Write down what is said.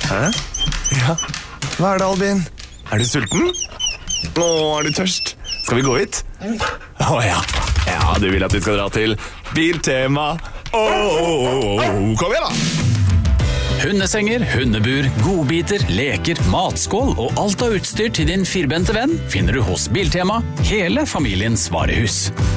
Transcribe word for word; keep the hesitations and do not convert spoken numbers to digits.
Hæ? Ja, hva er det, Albin? Er du sulten? Å, er du tørst? Skal vi gå hit? Å ja, ja, du vil at vi skal dra til Biltema. Å, kom igjen da! Hundesenger, hundebur, godbiter, leker, matskål og alt av utstyr til din firbente venn finner du hos Biltema, hele familiens varehus.